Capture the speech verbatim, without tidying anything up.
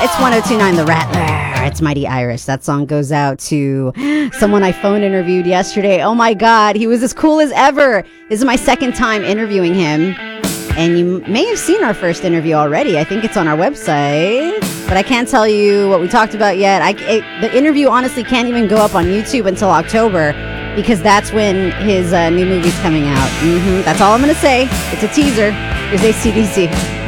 It's one oh two point nine The Rattler. It's Mighty Irish. That song goes out to someone I phone interviewed yesterday. Oh my God, he was as cool as ever. This is my second time interviewing him. And you may have seen our first interview already. I think it's on our website. But I can't tell you what we talked about yet. I, it, the interview honestly can't even go up on YouTube until October, because that's when his uh, new movie's coming out. Mm-hmm. That's all I'm going to say. It's a teaser. Here's A C D C.